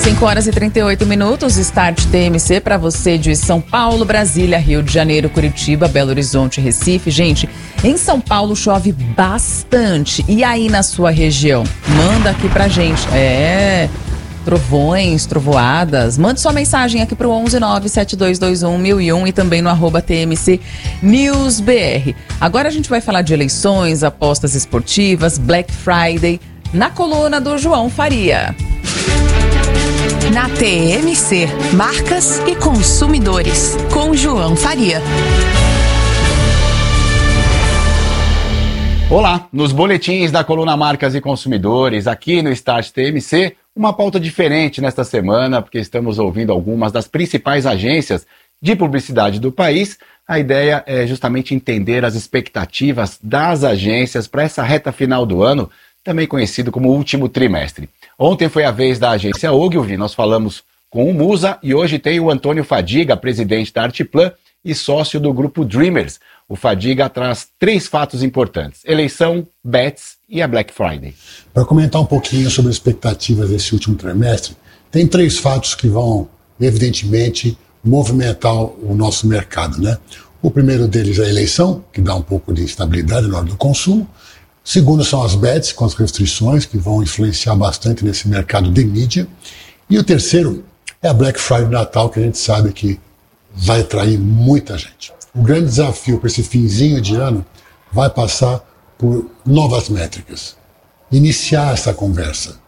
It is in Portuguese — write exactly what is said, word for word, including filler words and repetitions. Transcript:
cinco horas e trinta e oito minutos, Start T M C para você de São Paulo, Brasília, Rio de Janeiro, Curitiba, Belo Horizonte, Recife. Gente, em São Paulo chove bastante. E aí na sua região? Manda aqui pra gente. É... trovões, trovoadas, mande sua mensagem aqui pro onze nove sete dois dois um mil e um e também no arroba T M C News B R. Agora a gente vai falar de eleições, apostas esportivas, Black Friday, na coluna do João Faria. Na T M C, marcas e consumidores, com João Faria. Olá, nos boletins da coluna Marcas e Consumidores, aqui no Start T M C, uma pauta diferente nesta semana, porque estamos ouvindo algumas das principais agências de publicidade do país. A ideia é justamente entender as expectativas das agências para essa reta final do ano, também conhecido como último trimestre. Ontem foi a vez da agência Ogilvy, nós falamos com o Musa e hoje tem o Antônio Fadiga, presidente da Artplan e sócio do grupo Dreamers. O Fadiga traz três fatos importantes: eleição, bets e a Black Friday. Para comentar um pouquinho sobre as expectativas desse último trimestre, tem três fatos que vão, evidentemente, movimentar o nosso mercado, né? O primeiro deles é a eleição, que dá um pouco de estabilidade na hora do consumo. O segundo são as bets, com as restrições, que vão influenciar bastante nesse mercado de mídia. E o terceiro é a Black Friday Natal, que a gente sabe que vai atrair muita gente. O grande desafio para esse finzinho de ano vai passar por novas métricas. Iniciar essa conversa.